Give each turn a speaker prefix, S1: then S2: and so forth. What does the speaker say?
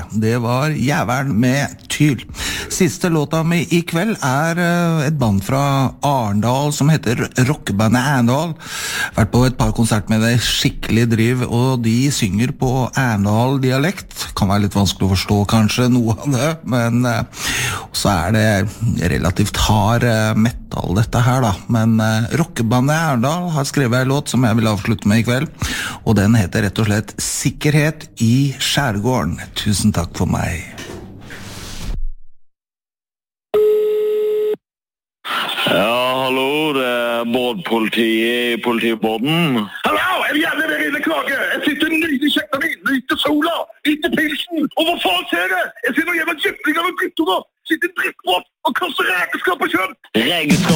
S1: Det var Jævelen med Tyl. Siste låta mi i kveld et band fra Arendal som heter Rockebandet Arendal. Vært på et par konsert med det, skikkelig driv, og de synger på Arendal-dialekt. Kan være litt vanskelig å forstå kanskje noe av det, men så det relativt hard metal dette her da. Men Rockebandet Arendal har skrevet en låt som jeg vil avslutte med i kveld, og den heter rett og slett Sikkerhet i skjærgården. Tusen takk for meg.
S2: Ja, hallo, det båtpolitiet i politibåten.
S3: Hallo, jeg vil gjerne være inne klage. Jeg sitter nydelig kjekta mi, nyter sola, nyter pilsen. Og hva faen ser det? Jeg ser noen jævla kjøpninger og guttere. Sitter drittbåt og kaster rekeskap på kjønn.
S2: Rekeskap?